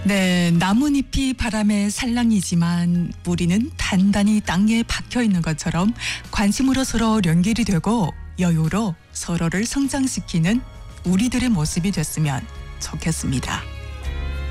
네, 나뭇잎이 바람에 살랑이지만 뿌리는 단단히 땅에 박혀 있는 것처럼 관심으로 서로 연결이 되고 여유로 서로를 성장시키는 우리들의 모습이 됐으면 좋겠습니다.